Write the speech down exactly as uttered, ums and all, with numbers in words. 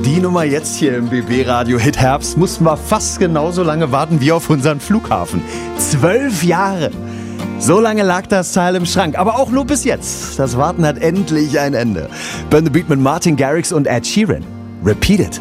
die Nummer jetzt hier im B B-Radio Hit Herbst mussten wir fast genauso lange warten wie auf unseren Flughafen. Zwölf Jahre. So lange lag das Teil im Schrank, aber auch nur bis jetzt. Das Warten hat endlich ein Ende. Burn the Beat mit Martin Garrix und Ed Sheeran. Repeat it.